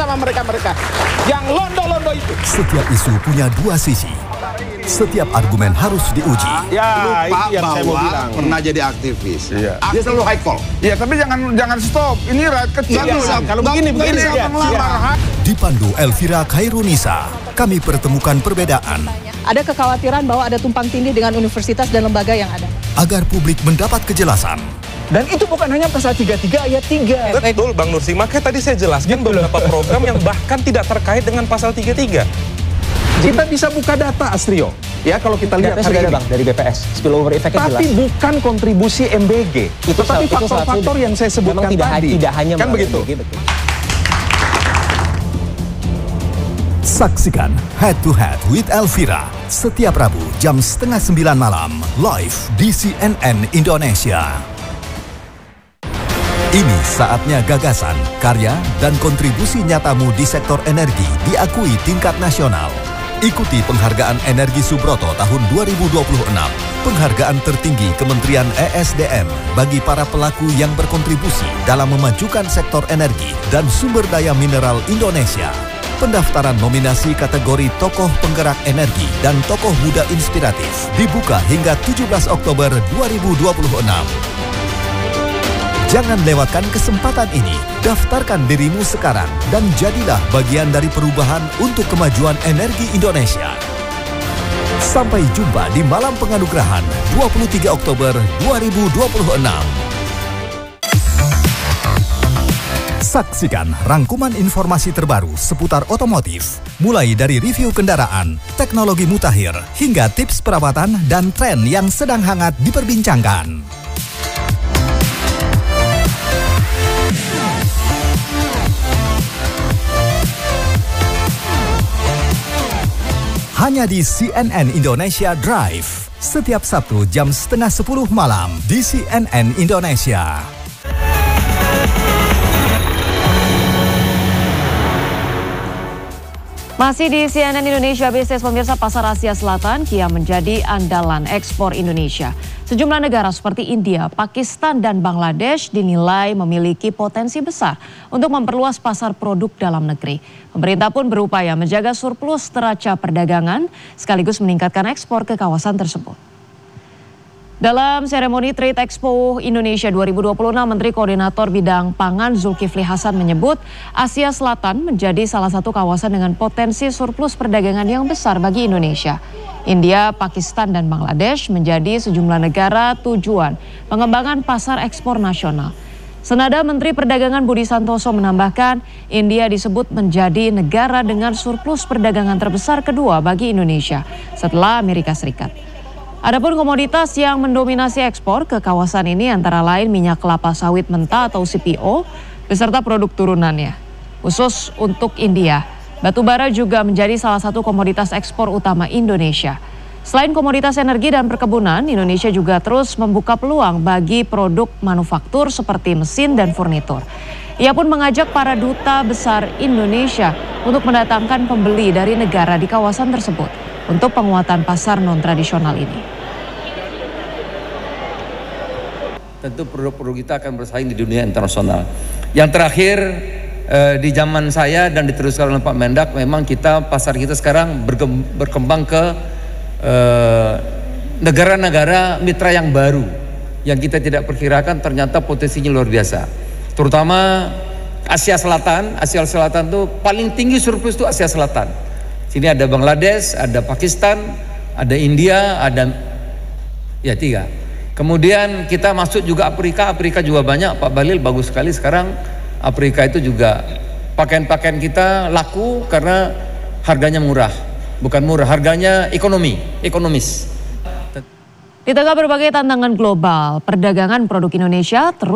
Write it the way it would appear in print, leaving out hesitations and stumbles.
sama mereka-mereka yang londo-londo itu. Setiap isu punya dua sisi. Setiap argumen harus diuji. Ya, Lupa itu yang saya mau bilang. pernah jadi aktivis. Iya. Dia selalu high call. Iya, tapi jangan stop. Ini rakyat kecil. Kalau begini ya. Dipandu Elvira Khairunisa, kami pertemukan perbedaan. Ada kekhawatiran bahwa ada tumpang tindih dengan universitas dan lembaga yang ada. Agar publik mendapat kejelasan. Dan itu bukan hanya pasal 33 ayat 3. Betul Bang Nursi, makanya tadi saya jelaskan beberapa program yang bahkan tidak terkait dengan pasal 33. Kita bisa buka data, Astrio. Ya, kalau kita lihat Data hari sudah ada ini. Bang dari BPS, spillover effect-nya jelas. Tapi bukan kontribusi MBG. Tetapi itu faktor-faktor yang saya sebutkan tadi. Tidak hanya kan begitu. MBG, betul. Saksikan Head to Head with Elvira setiap Rabu jam 8:30 malam live di CNN Indonesia. Ini saatnya gagasan, karya, dan kontribusi nyatamu di sektor energi diakui tingkat nasional. Ikuti Penghargaan Energi Subroto tahun 2026. Penghargaan tertinggi Kementerian ESDM bagi para pelaku yang berkontribusi dalam memajukan sektor energi dan sumber daya mineral Indonesia. Pendaftaran nominasi kategori Tokoh Penggerak Energi dan Tokoh Muda Inspiratif dibuka hingga 17 Oktober 2026. Jangan lewatkan kesempatan ini. Daftarkan dirimu sekarang dan jadilah bagian dari perubahan untuk kemajuan energi Indonesia. Sampai jumpa di Malam Penganugerahan 23 Oktober 2026. Saksikan rangkuman informasi terbaru seputar otomotif, mulai dari review kendaraan, teknologi mutakhir, hingga tips perawatan dan tren yang sedang hangat diperbincangkan. Hanya di CNN Indonesia Drive, setiap Sabtu jam 9:30 malam di CNN Indonesia. Masih di CNN Indonesia Business, pemirsa, pasar Asia Selatan kian menjadi andalan ekspor Indonesia. Sejumlah negara seperti India, Pakistan, dan Bangladesh dinilai memiliki potensi besar untuk memperluas pasar produk dalam negeri. Pemerintah pun berupaya menjaga surplus neraca perdagangan sekaligus meningkatkan ekspor ke kawasan tersebut. Dalam seremoni Trade Expo Indonesia 2026, Menteri Koordinator Bidang Pangan Zulkifli Hasan menyebut Asia Selatan menjadi salah satu kawasan dengan potensi surplus perdagangan yang besar bagi Indonesia. India, Pakistan, dan Bangladesh menjadi sejumlah negara tujuan pengembangan pasar ekspor nasional. Senada Menteri Perdagangan Budi Santoso menambahkan, India disebut menjadi negara dengan surplus perdagangan terbesar kedua bagi Indonesia setelah Amerika Serikat. Adapun komoditas yang mendominasi ekspor ke kawasan ini antara lain minyak kelapa sawit mentah atau CPO beserta produk turunannya. Khusus untuk India, batu bara juga menjadi salah satu komoditas ekspor utama Indonesia. Selain komoditas energi dan perkebunan, Indonesia juga terus membuka peluang bagi produk manufaktur seperti mesin dan furnitur. Ia pun mengajak para duta besar Indonesia untuk mendatangkan pembeli dari negara di kawasan tersebut untuk penguatan pasar non-tradisional ini. Tentu produk-produk kita akan bersaing di dunia internasional. Yang terakhir di zaman saya dan diteruskan oleh Pak Mendak, memang pasar kita sekarang berkembang ke negara-negara mitra yang baru yang kita tidak perkirakan, ternyata potensinya luar biasa. Terutama Asia Selatan. Asia Selatan tuh paling tinggi surplus itu Asia Selatan. Sini ada Bangladesh, ada Pakistan, ada India, ada ya 3. Kemudian kita masuk juga Afrika juga banyak, Pak Balil, bagus sekali sekarang Afrika itu juga pakaian-pakaian kita laku karena harganya murah. Bukan murah, harganya ekonomis. Di tengah berbagai tantangan global, perdagangan produk Indonesia terus